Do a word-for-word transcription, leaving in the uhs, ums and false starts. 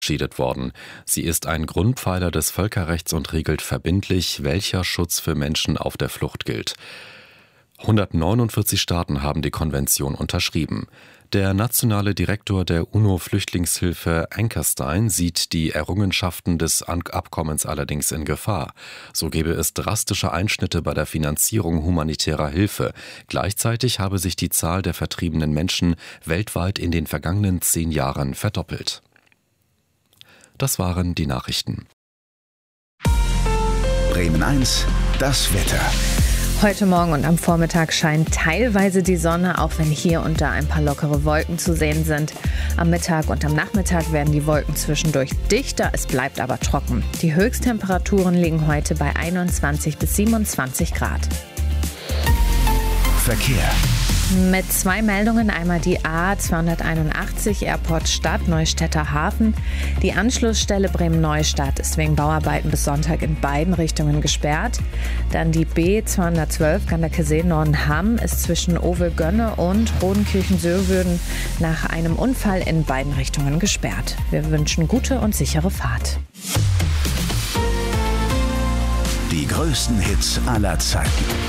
verabschiedet worden. Sie ist ein Grundpfeiler des Völkerrechts und regelt verbindlich, welcher Schutz für Menschen auf der Flucht gilt. hundertneunundvierzig Staaten haben die Konvention unterschrieben. Der nationale Direktor der UNO-Flüchtlingshilfe Ankerstein sieht die Errungenschaften des Abkommens allerdings in Gefahr. So gebe es drastische Einschnitte bei der Finanzierung humanitärer Hilfe. Gleichzeitig habe sich die Zahl der vertriebenen Menschen weltweit in den vergangenen zehn Jahren verdoppelt. Das waren die Nachrichten. Bremen eins, das Wetter. Heute Morgen und am Vormittag scheint teilweise die Sonne, auch wenn hier und da ein paar lockere Wolken zu sehen sind. Am Mittag und am Nachmittag werden die Wolken zwischendurch dichter, es bleibt aber trocken. Die Höchsttemperaturen liegen heute bei einundzwanzig bis siebenundzwanzig Grad. Verkehr. Mit zwei Meldungen, einmal die A zweihunderteinundachtzig Airport Stadt Neustädter Hafen. Die Anschlussstelle Bremen-Neustadt ist wegen Bauarbeiten bis Sonntag in beiden Richtungen gesperrt. Dann die B zweihundertzwölf Ganderkesee-Nordenham ist zwischen Ovel-Gönne und Rodenkirchen-Söhlwürden nach einem Unfall in beiden Richtungen gesperrt. Wir wünschen gute und sichere Fahrt. Die größten Hits aller Zeiten.